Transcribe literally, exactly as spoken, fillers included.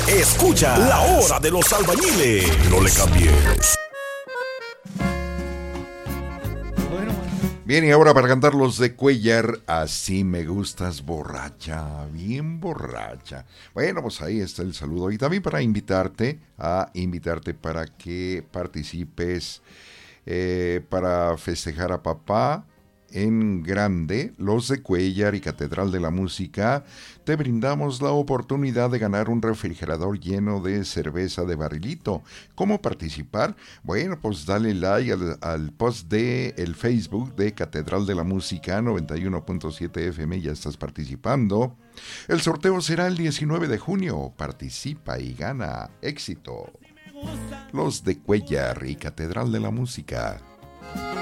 Escucha La Hora de los Albañiles. No le cambies. Bien, y ahora para cantar los de Cuellar, Así me gustas borracha, bien borracha. Bueno, pues ahí está el saludo. Y también para invitarte, a invitarte para que participes eh, para festejar a papá en grande. Los de Cuellar y Catedral de la Música te brindamos la oportunidad de ganar un refrigerador lleno de cerveza de barrilito. ¿Cómo participar? Bueno, pues dale like al, al post de el Facebook de Catedral de la Música noventa y uno punto siete F M. Ya estás participando. El sorteo será el diecinueve de junio. Participa y gana éxito. Los de Cuellar y Catedral de la Música.